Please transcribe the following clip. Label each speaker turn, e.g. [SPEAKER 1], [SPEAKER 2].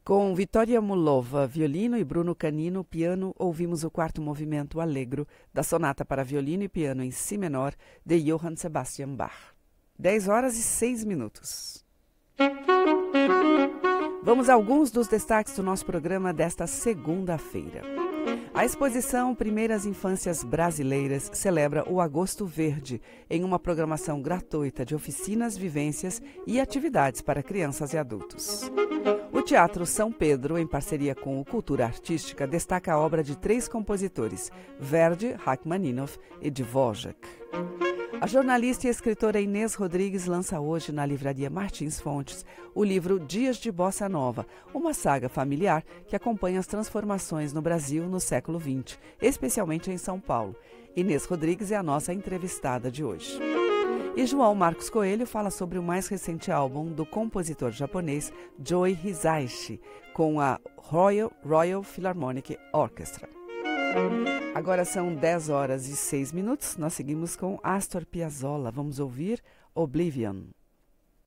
[SPEAKER 1] Com Vitória Mulova, violino, e Bruno Canino, piano, ouvimos o quarto movimento Allegro da sonata para violino e piano em si menor de Johann Sebastian Bach. 10h06. Vamos a alguns dos destaques do nosso programa desta segunda-feira. A exposição Primeiras Infâncias Brasileiras celebra o Agosto Verde em uma programação gratuita de oficinas, vivências e atividades para crianças e adultos. O Teatro São Pedro, em parceria com o Cultura Artística, destaca a obra de 3 compositores, Verdi, Rachmaninoff e Dvorak. A jornalista e escritora Inês Rodrigues lança hoje na livraria Martins Fontes o livro Dias de Bossa Nova, uma saga familiar que acompanha as transformações no Brasil no século XX, especialmente em São Paulo. Inês Rodrigues é a nossa entrevistada de hoje. E João Marcos Coelho fala sobre o mais recente álbum do compositor japonês Joe Hisaishi, com a Royal Philharmonic Orchestra. Agora são 10h06. Nós seguimos com Astor Piazzolla. Vamos ouvir Oblivion.